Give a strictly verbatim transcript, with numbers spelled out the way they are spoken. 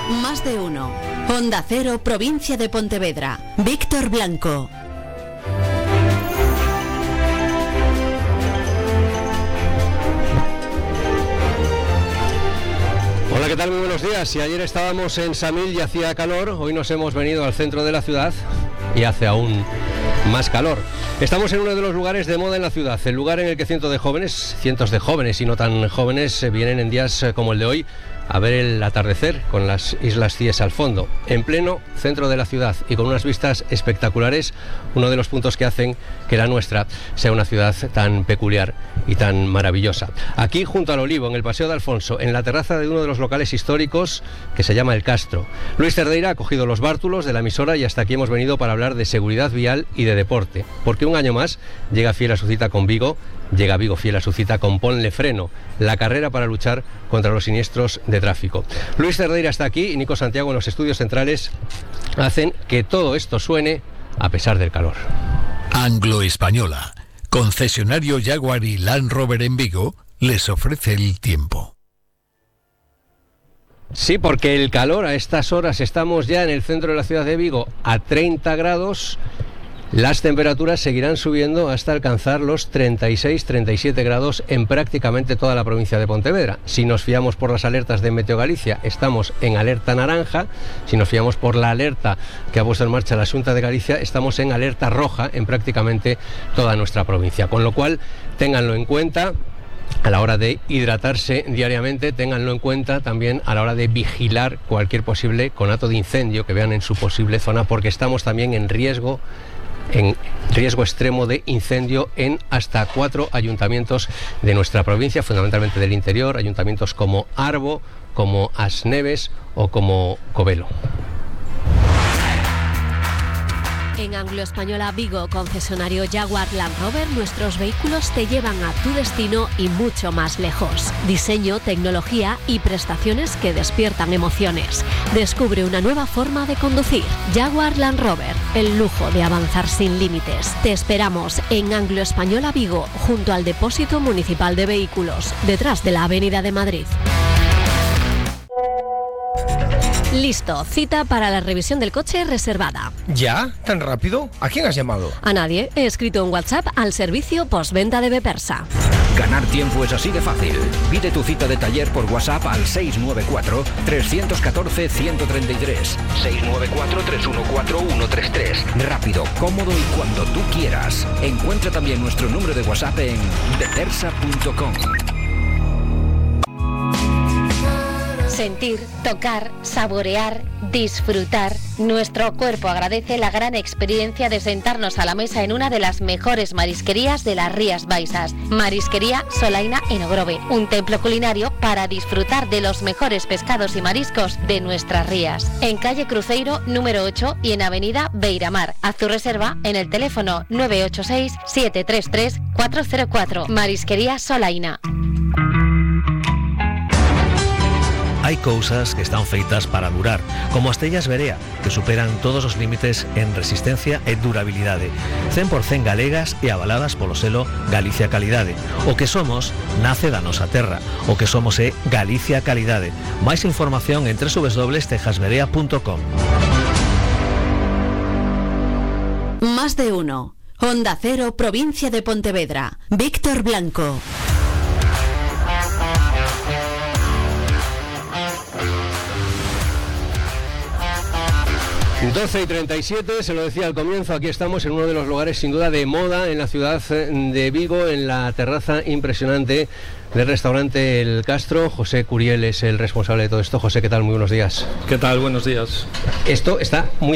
Más de uno. Onda Cero, provincia de Pontevedra. Víctor Blanco. Hola, ¿qué tal? Muy buenos días. Si ayer estábamos en Samil y hacía calor, hoy nos hemos venido al centro de la ciudad y hace aún más calor. Estamos en uno de los lugares de moda en la ciudad, el lugar en el que cientos de jóvenes, cientos de jóvenes y no tan jóvenes vienen en días como el de hoy a ver el atardecer con las Islas Cíes al fondo, en pleno centro de la ciudad y con unas vistas espectaculares, uno de los puntos que hacen que la nuestra sea una ciudad tan peculiar y tan maravillosa. Aquí, junto al Olivo, en el Paseo de Alfonso, en la terraza de uno de los locales históricos que se llama El Castro, Luis Cerdeira ha cogido los bártulos de la emisora y hasta aquí hemos venido para hablar de seguridad vial y de deporte, porque un año más llega fiel a su cita con Vigo, llega Vigo fiel a su cita con Ponle Freno, la carrera para luchar contra los siniestros de tráfico. Luis Cerdeira está aquí y Nico Santiago en los estudios centrales hacen que todo esto suene a pesar del calor. Anglo-Española, concesionario Jaguar y Land Rover en Vigo, les ofrece el tiempo. Sí, porque el calor a estas horas, estamos ya en el centro de la ciudad de Vigo a treinta grados. Las temperaturas seguirán subiendo hasta alcanzar los treinta y seis, treinta y siete grados en prácticamente toda la provincia de Pontevedra. Si nos fiamos por las alertas de Meteo Galicia, estamos en alerta naranja. Si nos fiamos por la alerta que ha puesto en marcha la Xunta de Galicia, estamos en alerta roja en prácticamente toda nuestra provincia. Con lo cual, ténganlo en cuenta a la hora de hidratarse diariamente, ténganlo en cuenta también a la hora de vigilar cualquier posible conato de incendio que vean en su posible zona, porque estamos también en riesgo en riesgo extremo de incendio en hasta cuatro ayuntamientos de nuestra provincia, fundamentalmente del interior, ayuntamientos como Arbo, como Asneves o como Covelo. En Anglo-Española Vigo, concesionario Jaguar Land Rover, nuestros vehículos te llevan a tu destino y mucho más lejos. Diseño, tecnología y prestaciones que despiertan emociones. Descubre una nueva forma de conducir. Jaguar Land Rover, el lujo de avanzar sin límites. Te esperamos en Anglo-Española Vigo, junto al Depósito Municipal de Vehículos, detrás de la Avenida de Madrid. Listo, cita para la revisión del coche reservada. ¿Ya? ¿Tan rápido? ¿A quién has llamado? A nadie. He escrito un WhatsApp al servicio postventa de Bepersa. Ganar tiempo es así de fácil. Pide tu cita de taller por WhatsApp al seis nueve cuatro, tres uno cuatro, uno uno tres tres. seis nueve cuatro, tres uno cuatro, uno tres tres. Rápido, cómodo y cuando tú quieras. Encuentra también nuestro número de WhatsApp en bepersa punto com. Sentir, tocar, saborear, disfrutar. Nuestro cuerpo agradece la gran experiencia de sentarnos a la mesa en una de las mejores marisquerías de las Rías Baixas. Marisquería Solaina en Ogrove, un templo culinario para disfrutar de los mejores pescados y mariscos de nuestras rías. En calle Cruzeiro número ocho y en avenida Beiramar. Haz tu reserva en el teléfono nueve ocho seis, siete tres tres, cuatro cero cuatro. Marisquería Solaina. Hai cousas que están feitas para durar, como as tellas Berea, que superan todos os límites en resistencia e durabilidade, cen por cento galegas e avaladas polo selo Galicia Calidade. O que somos nace da nosa terra, o que somos é Galicia Calidade. Máis información en doble u doble u doble u punto tejas berea punto com. Más de uno. Onda Cero, provincia de Pontevedra. Víctor Blanco. doce y treinta y siete, se lo decía al comienzo, aquí estamos en uno de los lugares sin duda de moda en la ciudad de Vigo, en la terraza impresionante del restaurante El Castro. José Curiel es el responsable de todo esto. José, ¿qué tal? Muy buenos días. ¿Qué tal? Buenos días. Esto está muy